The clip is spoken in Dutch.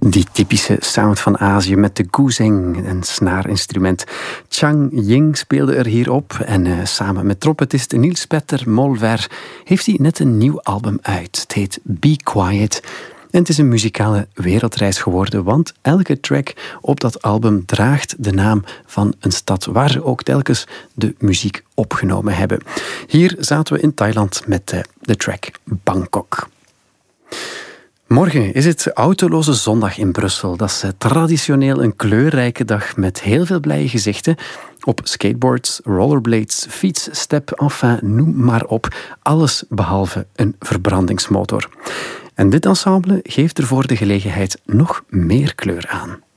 Die typische sound van Azië met de guzheng, een snaarinstrument. Chang Ying speelde er hier op en samen met trompetist Niels Petter Molver heeft hij net een nieuw album uit. Het heet Be Quiet. En het is een muzikale wereldreis geworden, want elke track op dat album draagt de naam van een stad waar ze ook telkens de muziek opgenomen hebben. Hier zaten we in Thailand met de track Bangkok. Morgen is het Autoloze Zondag in Brussel. Dat is traditioneel een kleurrijke dag met heel veel blije gezichten. Op skateboards, rollerblades, fiets, step, enfin, noem maar op. Alles behalve een verbrandingsmotor. En dit ensemble geeft er voor de gelegenheid nog meer kleur aan.